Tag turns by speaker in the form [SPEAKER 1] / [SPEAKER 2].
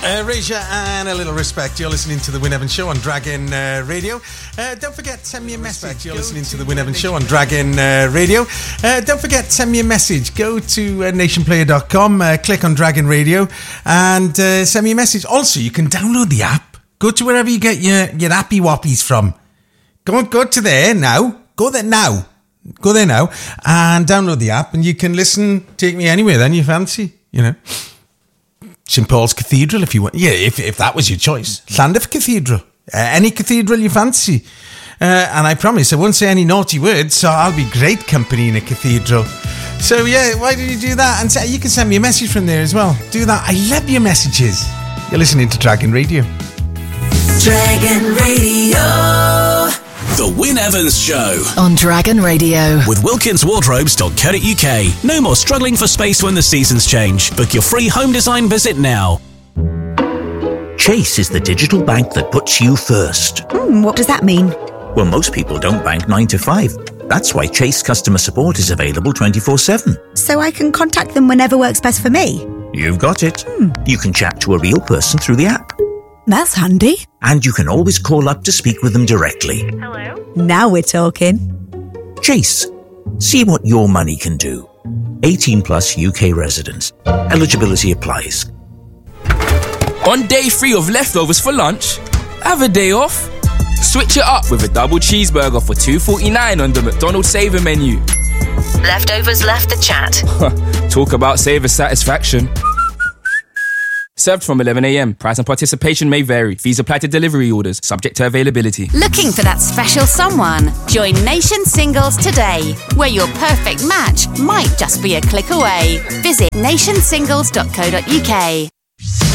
[SPEAKER 1] Erasure and a little respect. You're listening to the Win Evans Show on Dragon Radio. Don't forget, send me a message. You're listening to the Win Evans Show on Dragon Radio. Don't forget, send me a message. Go to nationplayer.com, click on Dragon Radio, and send me a message. Also, you can download the app. Go to wherever you get your appy wappies from. Go to there now. Go there now, and download the app, and you can listen. Take me anywhere then you fancy. You know. St Paul's Cathedral, if you want. Yeah, if that was your choice. Llandaff Cathedral. Any cathedral you fancy. And I promise I won't say any naughty words, so I'll be great company in a cathedral. So yeah, why don't you do that? And you can send me a message from there as well. Do that. I love your messages. You're listening to Dragon Radio.
[SPEAKER 2] Dragon Radio.
[SPEAKER 3] The Win Evans Show
[SPEAKER 4] on Dragon Radio
[SPEAKER 3] with WilkinsWardrobes.co.uk. No more struggling for space when the seasons change. Book your free home design visit now.
[SPEAKER 5] Chase is the digital bank that puts you first.
[SPEAKER 6] What does that mean?
[SPEAKER 5] Well, most people don't bank 9 to 5. That's why Chase customer support is available 24/7.
[SPEAKER 6] So I can contact them whenever works best for me?
[SPEAKER 5] You've got it. You can chat to a real person through the app.
[SPEAKER 6] That's handy.
[SPEAKER 5] And you can always call up to speak with them directly.
[SPEAKER 6] Hello? Now we're talking.
[SPEAKER 5] Chase. See what your money can do. 18 plus UK residents. Eligibility applies.
[SPEAKER 7] On day 3 of leftovers for lunch, have a day off. Switch it up with a double cheeseburger for $2.49 on the McDonald's Saver menu.
[SPEAKER 2] Leftovers left the chat.
[SPEAKER 7] Talk about Saver satisfaction. Served from 11 a.m. Price and participation may vary. Fees apply to delivery orders, subject to availability.
[SPEAKER 4] Looking for that special someone? Join Nation Singles today, where your perfect match might just be a click away. Visit nationsingles.co.uk.